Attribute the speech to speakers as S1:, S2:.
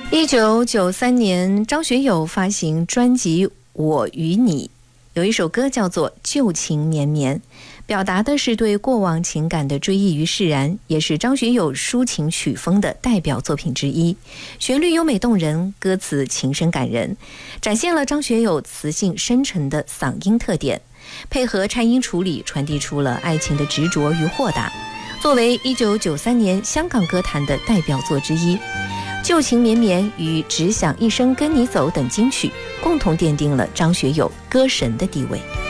S1: 1993年，张学友发行专辑《我与你》，有一首歌叫做《旧情绵绵》，表达的是对过往情感的追忆与释然，也是张学友抒情曲风的代表作品之一。旋律优美动人，歌词情深感人，展现了张学友磁性深沉的嗓音特点，配合颤音处理，传递出了爱情的执着与豁达。作为1993年香港歌坛的代表作之一，旧情绵绵与只想一生跟你走等金曲共同奠定了张学友歌神的地位。